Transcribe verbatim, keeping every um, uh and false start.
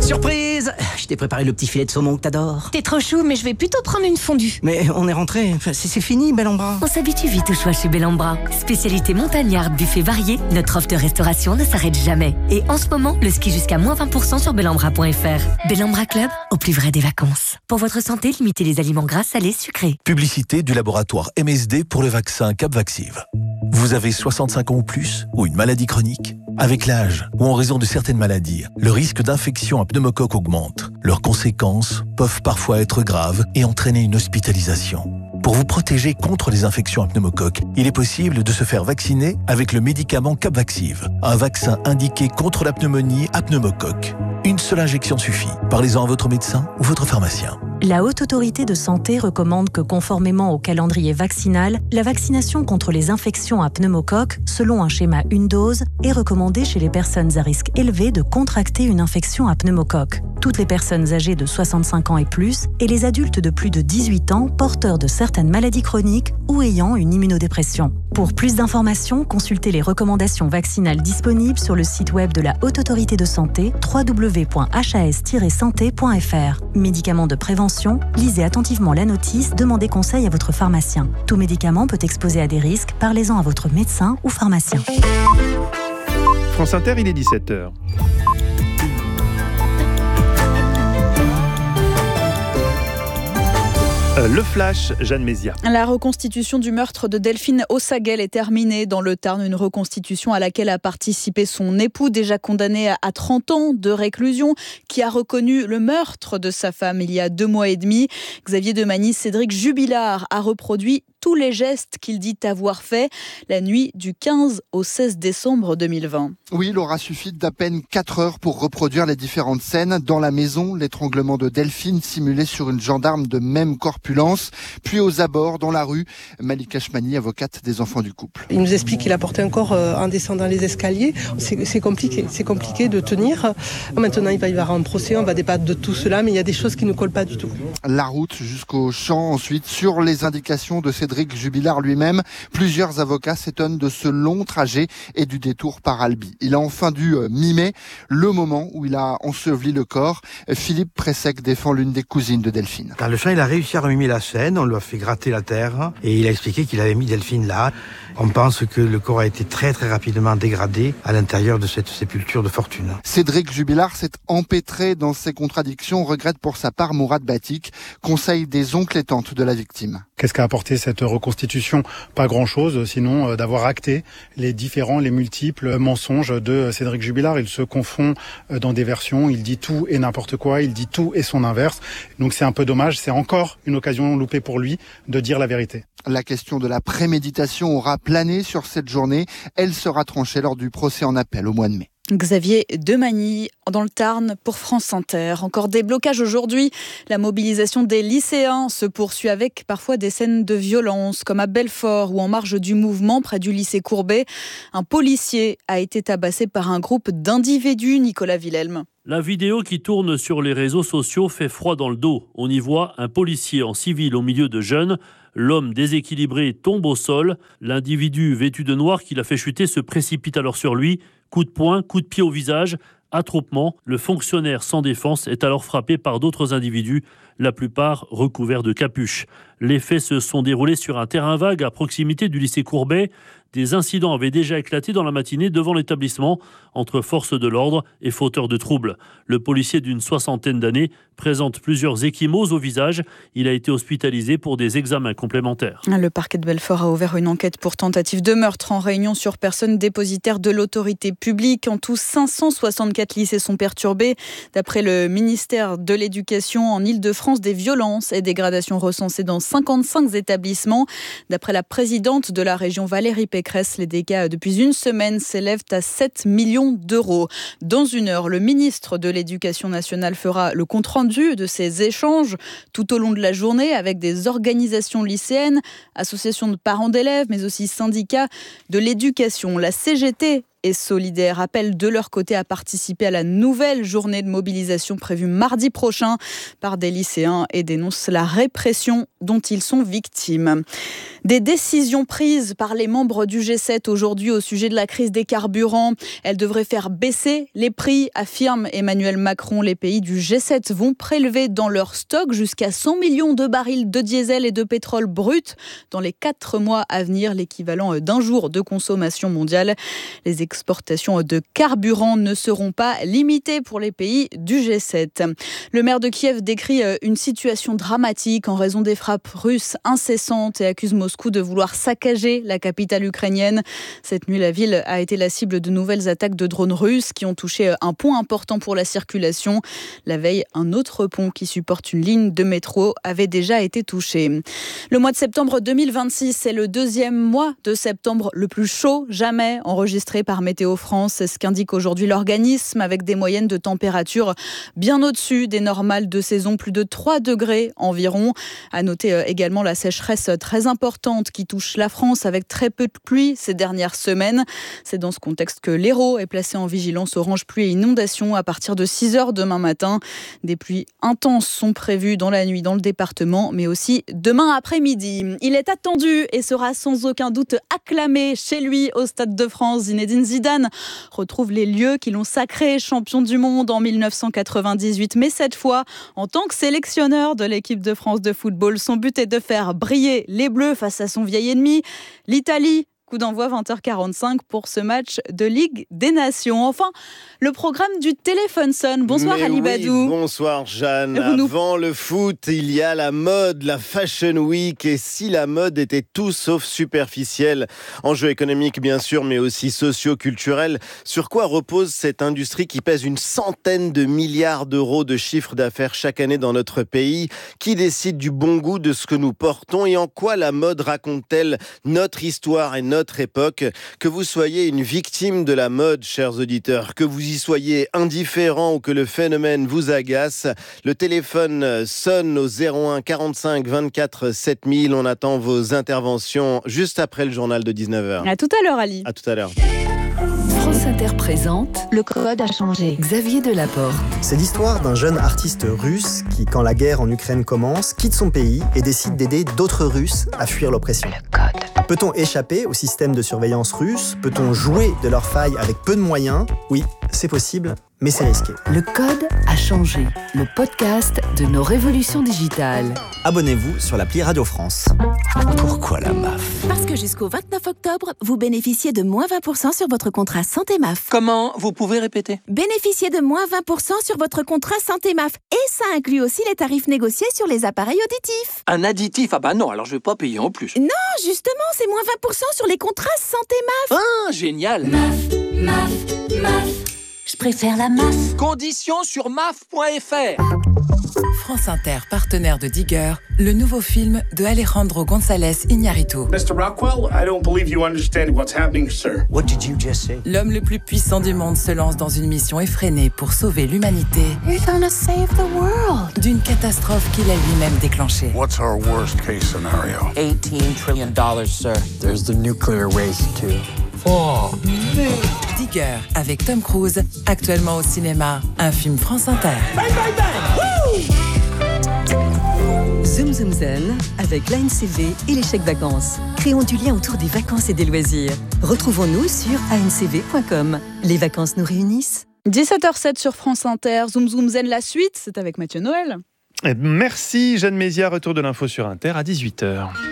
Surprise! Je t'ai préparé le petit filet de saumon que t'adores. T'es trop chou, mais je vais plutôt prendre une fondue. Mais on est rentré, enfin, c'est, c'est fini, Bellambra. On s'habitue vite au choix chez Bellambra. Spécialité montagnarde, buffet varié, notre offre de restauration ne s'arrête jamais. Et en ce moment, le ski jusqu'à moins vingt pour cent sur bellambra point f r. Bellambra Club, au plus vrai des vacances. Pour votre santé, limitez les aliments gras, salés, sucrés. Publicité du laboratoire M S D pour le vaccin Capvaxive. Vous avez soixante-cinq ans ou plus, ou une maladie chronique? Avec l'âge, ou en raison de certaines maladies, le risque d'infection à pneumocoque augmente. Leurs conséquences peuvent parfois être graves et entraîner une hospitalisation. Pour vous protéger contre les infections à pneumocoque, il est possible de se faire vacciner avec le médicament Capvaxive, un vaccin indiqué contre la pneumonie à pneumocoque. Une seule injection suffit. Parlez-en à votre médecin ou votre pharmacien. La Haute Autorité de Santé recommande que, conformément au calendrier vaccinal, la vaccination contre les infections à pneumocoque, selon un schéma une dose, est recommandée chez les personnes à risque élevé de contracter une infection à pneumocoque. Toutes les personnes âgées de soixante-cinq ans et plus et les adultes de plus de dix-huit ans porteurs de certaines maladies chroniques ou ayant une immunodépression. Pour plus d'informations, consultez les recommandations vaccinales disponibles sur le site web de la Haute Autorité de Santé w w w point h a s tiret santé point f r. Médicaments de prévention, lisez attentivement la notice, demandez conseil à votre pharmacien. Tout médicament peut exposer à des risques, parlez-en à votre médecin ou pharmacien. France Inter, il est dix-sept heures. Le flash, Jeanne Mézia. La reconstitution du meurtre de Delphine Ossaguel est terminée dans le Tarn. Une reconstitution à laquelle a participé son époux, déjà condamné à trente ans de réclusion, qui a reconnu le meurtre de sa femme il y a deux mois et demi. Xavier Demagny, Cédric Jubilard a reproduit tous les gestes qu'il dit avoir faits la nuit du quinze au seize décembre deux mille vingt. Oui, il aura suffi d'à peine quatre heures pour reproduire les différentes scènes. Dans la maison, l'étranglement de Delphine simulé sur une gendarme de même corpulence, puis aux abords, dans la rue. Malika Chmani, avocate des enfants du couple. Il nous explique qu'il a porté un corps en descendant les escaliers. C'est, c'est compliqué, c'est compliqué de tenir. Maintenant, il va y avoir un procès, on va débattre de tout cela, mais il y a des choses qui ne collent pas du tout. La route jusqu'au champ, ensuite, sur les indications de Cédric Jubilard lui-même. Plusieurs avocats s'étonnent de ce long trajet et du détour par Albi. Il a enfin dû mimer le moment où il a enseveli le corps. Philippe Pressec défend l'une des cousines de Delphine. Car le chien, il a réussi à remimer la scène, on lui a fait gratter la terre et il a expliqué qu'il avait mis Delphine là. On pense que le corps a été très très rapidement dégradé à l'intérieur de cette sépulture de fortune. Cédric Jubilard s'est empêtré dans ses contradictions, regrette pour sa part Mourad Batik, conseil des oncles et tantes de la victime. Qu'est-ce qu'a apporté cette reconstitution? Pas grand-chose, sinon euh, d'avoir acté les différents, les multiples mensonges de Cédric Jubilard. Il se confond euh, dans des versions, il dit tout et n'importe quoi, il dit tout et son inverse. Donc c'est un peu dommage, c'est encore une occasion loupée pour lui de dire la vérité. La question de la préméditation aura plané sur cette journée. Elle sera tranchée lors du procès en appel au mois de mai. Xavier Demagny dans le Tarn pour France Inter. Encore des blocages aujourd'hui. La mobilisation des lycéens se poursuit avec parfois des scènes de violence, comme à Belfort ou en marge du mouvement près du lycée Courbet. Un policier a été tabassé par un groupe d'individus, Nicolas Villelme. La vidéo qui tourne sur les réseaux sociaux fait froid dans le dos. On y voit un policier en civil au milieu de jeunes. L'homme déséquilibré tombe au sol. L'individu vêtu de noir qui l'a fait chuter se précipite alors sur lui. Coup de poing, coup de pied au visage, attroupement. Le fonctionnaire sans défense est alors frappé par d'autres individus, la plupart recouverts de capuches. Les faits se sont déroulés sur un terrain vague à proximité du lycée Courbet. Des incidents avaient déjà éclaté dans la matinée devant l'établissement entre forces de l'ordre et fauteurs de troubles. Le policier d'une soixantaine d'années présente plusieurs ecchymoses au visage. Il a été hospitalisé pour des examens complémentaires. Le parquet de Belfort a ouvert une enquête pour tentative de meurtre en Réunion sur personne dépositaire de l'autorité publique. En tout, cinq cent soixante-quatre lycées sont perturbés. D'après le ministère de l'Éducation, en Île-de-France, des violences et dégradations recensées dans cinquante-cinq établissements. D'après la présidente de la région, Valérie Pécresse, les dégâts depuis une semaine s'élèvent à sept millions d'euros. Dans une heure, le ministre de l'Éducation nationale fera le compte-rendu de ces échanges tout au long de la journée avec des organisations lycéennes, associations de parents d'élèves, mais aussi syndicats de l'éducation. La C G T et solidaires appellent de leur côté à participer à la nouvelle journée de mobilisation prévue mardi prochain par des lycéens et dénoncent la répression dont ils sont victimes. Des décisions prises par les membres du G sept aujourd'hui au sujet de la crise des carburants. Elles devraient faire baisser les prix, affirme Emmanuel Macron. Les pays du G sept vont prélever dans leur stock jusqu'à cent millions de barils de diesel et de pétrole brut dans les quatre mois à venir, l'équivalent d'un jour de consommation mondiale. Les exportations de carburant ne seront pas limitées pour les pays du G sept. Le maire de Kiev décrit une situation dramatique en raison des frappes russes incessantes et accuse Moscou de vouloir saccager la capitale ukrainienne. Cette nuit, la ville a été la cible de nouvelles attaques de drones russes qui ont touché un pont important pour la circulation. La veille, un autre pont qui supporte une ligne de métro avait déjà été touché. Le mois de septembre deux mille vingt-six, c'est le deuxième mois de septembre le plus chaud jamais enregistré par Météo France. C'est ce qu'indique aujourd'hui l'organisme, avec des moyennes de température bien au-dessus des normales de saison, plus de trois degrés environ. À noter également la sécheresse très importante qui touche la France avec très peu de pluie ces dernières semaines. C'est dans ce contexte que l'Hérault est placé en vigilance orange pluie et inondation à partir de six heures demain matin. Des pluies intenses sont prévues dans la nuit dans le département, mais aussi demain après-midi. Il est attendu et sera sans aucun doute acclamé chez lui au Stade de France. Zinedine Zidane retrouve les lieux qui l'ont sacré champion du monde en mille neuf cent quatre-vingt-dix-huit, mais cette fois en tant que sélectionneur de l'équipe de France de football. Son but est de faire briller les Bleus face à son vieil ennemi, l'Italie. Coup d'envoi vingt heures quarante-cinq pour ce match de Ligue des Nations. Enfin, le programme du téléphone sonne. Bonsoir Mais Ali oui, Badou. Bonsoir Jeanne. Nous... Avant le foot, il y a la mode, la Fashion Week. Et si la mode était tout sauf superficielle, enjeux économiques bien sûr, mais aussi socio-culturels, sur quoi repose cette industrie qui pèse une centaine de milliards d'euros de chiffre d'affaires chaque année dans notre pays? Qui décide du bon goût de ce que nous portons et en quoi la mode raconte-t-elle notre histoire et notre notre époque? Que vous soyez une victime de la mode, chers auditeurs, que vous y soyez indifférent ou que le phénomène vous agace, le téléphone sonne au zéro un quarante-cinq vingt-quatre sept mille. On attend vos interventions juste après le journal de dix-neuf heures. À tout à l'heure, Ali. À tout à l'heure. France Inter présente Le Code a changé. Xavier Delaporte. C'est l'histoire d'un jeune artiste russe qui, quand la guerre en Ukraine commence, quitte son pays et décide d'aider d'autres Russes à fuir l'oppression. Le Code. Peut-on échapper au système de surveillance russe? Peut-on jouer de leurs failles avec peu de moyens? Oui, c'est possible, mais c'est risqué. Le Code a changé. Le podcast de nos révolutions digitales. Abonnez-vous sur l'appli Radio France. Pourquoi la M A F? Parce que jusqu'au vingt-neuf octobre, vous bénéficiez de moins vingt pour cent sur votre contrat Santé M A F. Comment? Vous pouvez répéter? Bénéficiez de moins vingt pour cent sur votre contrat Santé M A F. Et ça inclut aussi les tarifs négociés sur les appareils auditifs. Un additif? Ah bah non, alors je vais pas payer en plus. Non, justement, c'est moins vingt pour cent sur les contrats Santé M A F. Ah, génial! M A F, M A F, M A F. Je préfère la M A F. Conditions sur M A F point F R. France Inter, partenaire de Digger, le nouveau film de Alejandro González Iñárritu. mister Rockwell, I don't believe you understand what's happening, sir. What did you just say? L'homme le plus puissant du monde se lance dans une mission effrénée pour sauver l'humanité. You're gonna save the world. D'une catastrophe qu'il a lui-même déclenchée. What's our worst case scenario? eighteen trillion dollars, sir. There's the nuclear waste, too. Oh, Digger, avec Tom Cruise, actuellement au cinéma, un film France Inter. Bang, bang, bang! Zoom Zoom Zen avec l'A N C V et les chèques vacances. Créons du lien autour des vacances et des loisirs. Retrouvons-nous sur a n c v point com. Les vacances nous réunissent. dix-sept heures sept sur France Inter. Zoom Zoom Zen, la suite, c'est avec Mathieu Noël. Merci Jeanne Mézières, retour de l'info sur Inter à dix-huit heures.